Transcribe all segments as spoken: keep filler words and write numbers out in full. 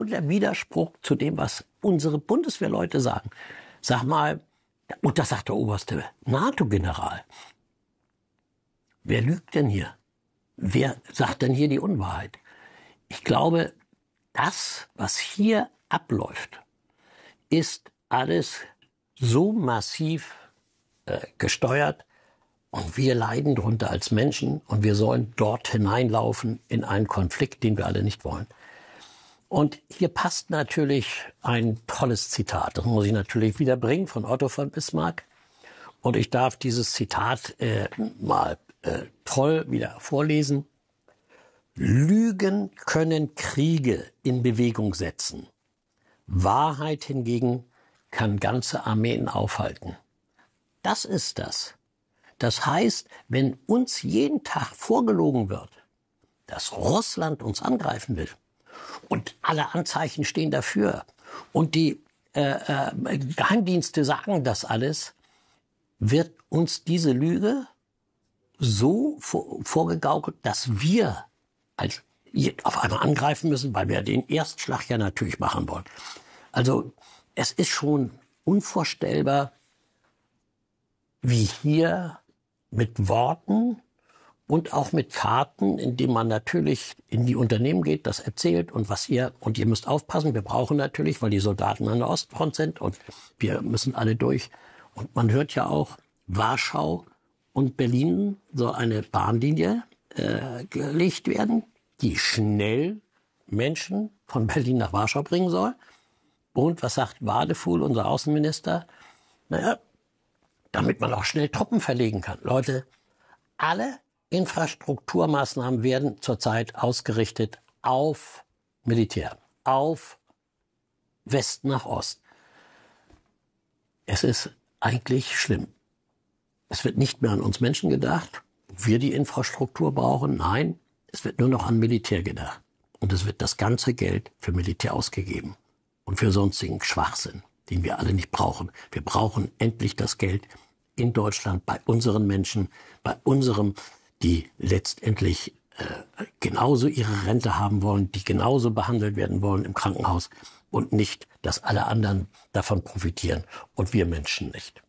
Und der Widerspruch zu dem, was unsere Bundeswehrleute sagen. Sag mal, und das sagt der oberste NATO-General. Wer lügt denn hier? Wer sagt denn hier die Unwahrheit? Ich glaube, das, was hier abläuft, ist alles so massiv äh, gesteuert und wir leiden darunter als Menschen und wir sollen dort hineinlaufen in einen Konflikt, den wir alle nicht wollen. Und hier passt natürlich ein tolles Zitat, das muss ich natürlich wieder bringen, von Otto von Bismarck. Und ich darf dieses Zitat äh, mal äh, toll wieder vorlesen. Lügen können Kriege in Bewegung setzen. Wahrheit hingegen kann ganze Armeen aufhalten. Das ist das. Das heißt, wenn uns jeden Tag vorgelogen wird, dass Russland uns angreifen will, und alle Anzeichen stehen dafür, und die äh, äh, Geheimdienste sagen das alles, wird uns diese Lüge so vor, vorgegaukelt, dass wir als auf einmal angreifen müssen, weil wir den Erstschlag ja natürlich machen wollen. Also es ist schon unvorstellbar, wie hier mit Worten und auch mit Taten, indem man natürlich in die Unternehmen geht, das erzählt und was ihr, und ihr müsst aufpassen, wir brauchen natürlich, weil die Soldaten an der Ostfront sind und wir müssen alle durch. Und man hört ja auch, Warschau und Berlin soll eine Bahnlinie äh, gelegt werden, die schnell Menschen von Berlin nach Warschau bringen soll. Und was sagt Wadefuhl, unser Außenminister? Naja, damit man auch schnell Truppen verlegen kann. Leute, alle Infrastrukturmaßnahmen werden zurzeit ausgerichtet auf Militär, auf West nach Ost. Es ist eigentlich schlimm. Es wird nicht mehr an uns Menschen gedacht, ob wir die Infrastruktur brauchen. Nein, es wird nur noch an Militär gedacht. Und es wird das ganze Geld für Militär ausgegeben und für sonstigen Schwachsinn, den wir alle nicht brauchen. Wir brauchen endlich das Geld in Deutschland bei unseren Menschen, bei unserem, die letztendlich äh, genauso ihre Rente haben wollen, die genauso behandelt werden wollen im Krankenhaus und nicht, dass alle anderen davon profitieren und wir Menschen nicht.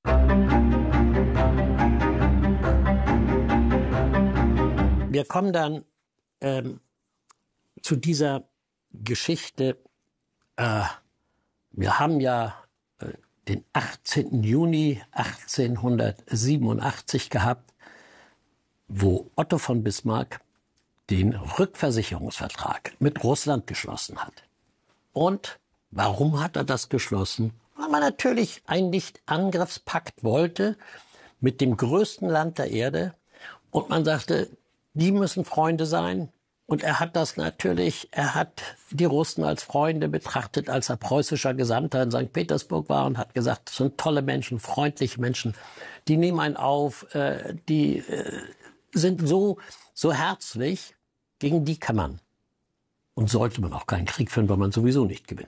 Wir kommen dann ähm, zu dieser Geschichte. Äh, wir haben ja äh, den achtzehnten Juni achtzehnhundertsiebenundachtzig gehabt, wo Otto von Bismarck den Rückversicherungsvertrag mit Russland geschlossen hat. Und warum hat er das geschlossen? Weil man natürlich einen Nicht-Angriffspakt wollte mit dem größten Land der Erde. Und man sagte, die müssen Freunde sein. Und er hat das natürlich, er hat die Russen als Freunde betrachtet, als er preußischer Gesandter in Sankt Petersburg war und hat gesagt, das sind tolle Menschen, freundliche Menschen, die nehmen einen auf, äh, die äh, sind so, so herzlich, gegen die kann man. Und sollte man auch keinen Krieg führen, weil man sowieso nicht gewinnt.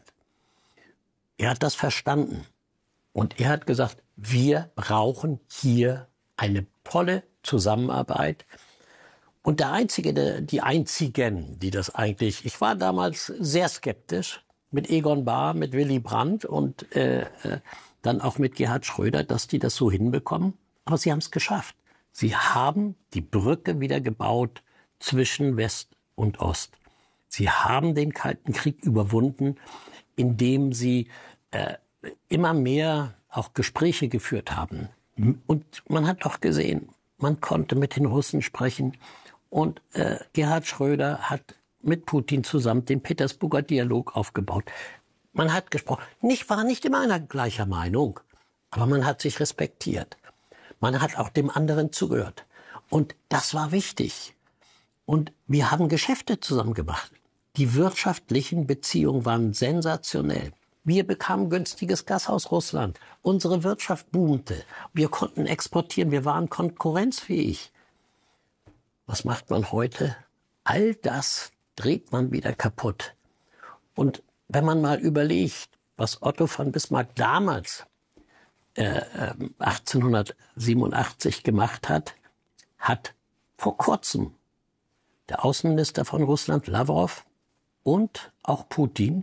Er hat das verstanden. Und er hat gesagt, wir brauchen hier eine tolle Zusammenarbeit. Und der Einzige, der, die Einzigen, die das eigentlich, ich war damals sehr skeptisch mit Egon Bahr, mit Willy Brandt und äh, äh, dann auch mit Gerhard Schröder, dass die das so hinbekommen. Aber sie haben es geschafft. Sie haben die Brücke wieder gebaut zwischen West und Ost. Sie haben den Kalten Krieg überwunden, indem sie äh, immer mehr auch Gespräche geführt haben. Und man hat doch gesehen, man konnte mit den Russen sprechen. Und äh, Gerhard Schröder hat mit Putin zusammen den Petersburger Dialog aufgebaut. Man hat gesprochen. Nicht, war nicht immer einer gleicher Meinung, aber man hat sich respektiert. Man hat auch dem anderen zugehört. Und das war wichtig. Und wir haben Geschäfte zusammen gemacht. Die wirtschaftlichen Beziehungen waren sensationell. Wir bekamen günstiges Gas aus Russland. Unsere Wirtschaft boomte. Wir konnten exportieren. Wir waren konkurrenzfähig. Was macht man heute? All das dreht man wieder kaputt. Und wenn man mal überlegt, was Otto von Bismarck damals äh, achtzehnhundertsiebenundachtzig gemacht hat, hat vor kurzem der Außenminister von Russland, Lawrow, und auch Putin